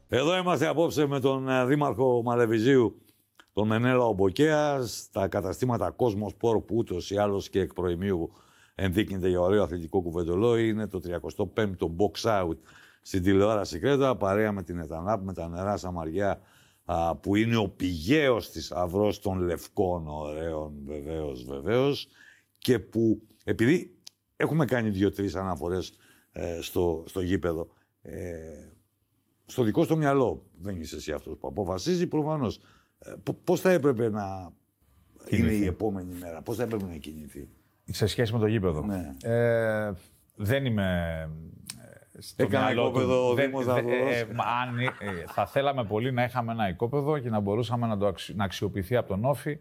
Εδώ είμαστε απόψε με τον Δήμαρχο Μαλεβιζίου, τον Μενέλα Ομποκαία, στα καταστήματα Κόσμος Σπορ, που ούτως ή άλλως και εκ προημίου ενδείκνυται για ωραίο αθλητικό κουβεντολόι. Είναι το 35ο box out στην τηλεόραση Κρέτα, παρέα με την Ετανάπ, με τα νερά Σαμαριά, που είναι ο πηγαίος της αυρός των λευκών ωραίων, βεβαίως, και που, επειδή έχουμε κάνει 2-3 αναφορές στο γήπεδο, στο δικό στο μυαλό, δεν είσαι εσύ αυτός που αποφασίζει, προφανώς, πώς θα έπρεπε να είναι η επόμενη μέρα, πώς θα έπρεπε να κινηθεί. Σε σχέση με το γήπεδο. Ναι. Δεν είμαι στο Έκανα μυαλό οικόπεδο ο Δήμος θα θέλαμε πολύ να είχαμε ένα οικόπεδο και να μπορούσαμε να αξιοποιηθεί από τον Όφη.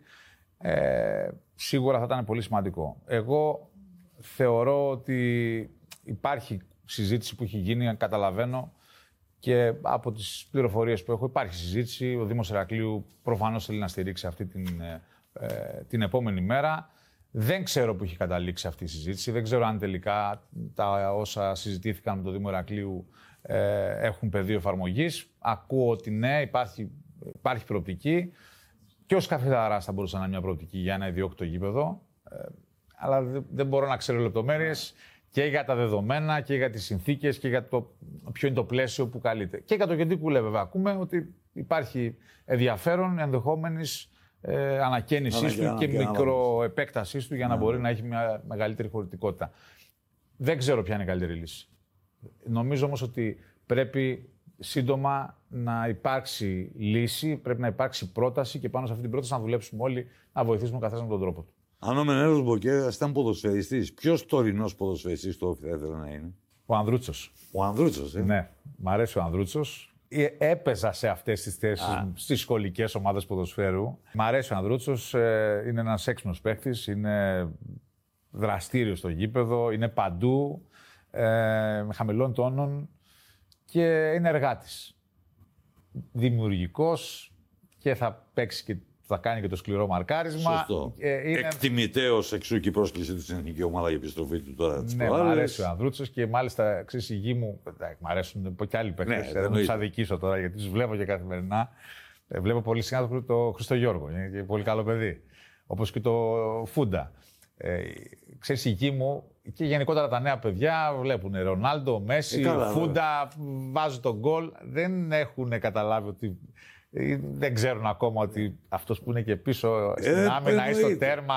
Σίγουρα θα ήταν πολύ σημαντικό. Εγώ θεωρώ ότι υπάρχει συζήτηση που έχει γίνει, καταλαβαίνω, και από τις πληροφορίες που έχω υπάρχει συζήτηση. Ο Δήμος Ηρακλείου προφανώς θέλει να στηρίξει αυτή την επόμενη μέρα. Δεν ξέρω που έχει καταλήξει αυτή η συζήτηση. Δεν ξέρω αν τελικά τα όσα συζητήθηκαν με το Δήμο Ηρακλείου έχουν πεδίο εφαρμογής. Ακούω ότι ναι, υπάρχει προοπτική. Και ως καφεδαράς θα μπορούσε να είναι μια προοπτική για ένα ιδιόκτητο γήπεδο. Αλλά δεν μπορώ να ξέρω λεπτομέρειες και για τα δεδομένα και για τις συνθήκες και για το ποιο είναι το πλαίσιο που καλείται. Και για το γιατί που λέει, βέβαια, ακούμε ότι υπάρχει ενδιαφέρον ενδεχόμενης ανακαίνησής του και μικροεπέκτασής του για να μπορεί να έχει μια μεγαλύτερη χωρητικότητα. Δεν ξέρω ποια είναι η καλύτερη λύση. Νομίζω όμως ότι πρέπει σύντομα να υπάρξει λύση, πρέπει να υπάρξει πρόταση και πάνω σε αυτή την πρόταση να δουλέψουμε όλοι, να βοηθήσουμε ο καθένας με τον τρόπο του. Αν ο Μενέλος Ομποκαίας ήταν ποδοσφαιριστής, ποιος τωρινός ποδοσφαιριστής του Όφη θα ήθελε να είναι? Ο Ανδρούτσος. Ο Ανδρούτσος, Ναι, μ' αρέσει ο Ανδρούτσος. Έπαιζα σε αυτές τις θέσεις στις σχολικές ομάδες ποδοσφαίρου. Μ' αρέσει ο Ανδρούτσος, είναι ένας έξυπνος παίκτης, είναι δραστήριος στο γήπεδο, είναι παντού, με χαμηλών τόνων και είναι εργάτης. Δημιουργικός και θα παίξει και θα κάνει και το σκληρό μαρκάρισμα. Σωστό. Εκτιμητέως εξού και η πρόσκληση του στην εθνική ομάδα για επιστροφή του τώρα. Ναι, μου αρέσει ο Ανδρούτσος και μάλιστα ξέρεις, η γη μου. Μ' αρέσουν και άλλοι παίκτες. Δεν τους αδικήσω τώρα γιατί τους βλέπω και καθημερινά. Βλέπω πολύ συχνά το Χρήστο Γιώργο. Είναι και πολύ καλό παιδί. Όπως και το Φούντα. Ξέρεις, η γη μου και γενικότερα τα νέα παιδιά βλέπουν Ρονάλντο, Μέση, Φούντα, βάζουν τον γκολ. Δεν έχουν καταλάβει ότι. Δεν ξέρουν ακόμα ότι αυτός που είναι και πίσω στην άμυνα ή στο τέρμα